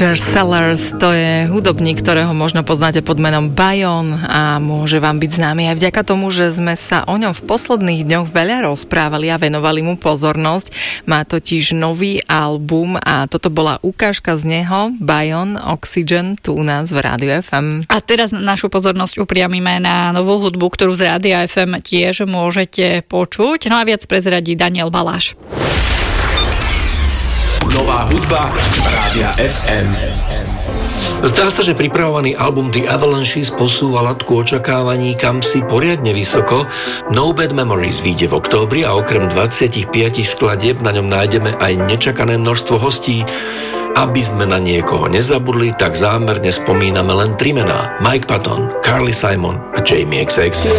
Roger Sellers, to je hudobník, ktorého možno poznáte pod menom Bayon a môže vám byť známy aj vďaka tomu, že sme sa o ňom v posledných dňoch veľa rozprávali a venovali mu pozornosť. Má totiž nový album a toto bola ukážka z neho, Bayon Oxygen, tu u nás v Rádiu FM. A teraz našu pozornosť upriamime na novú hudbu, ktorú z Rádia FM tiež môžete počuť. No a viac prezradí Daniel Baláš. Nová hudba Rádia FM. Zdá sa, že pripravovaný album The Avalanches posúva latku očakávaní kamsi poriadne vysoko. No Bad Memories vyjde v októbri a okrem 25 skladieb na ňom nájdeme aj nečakané množstvo hostí. Aby sme na niekoho nezabudli, tak zámerne spomíname len 3 mená: Mike Patton, Carly Simon a Jamie XX.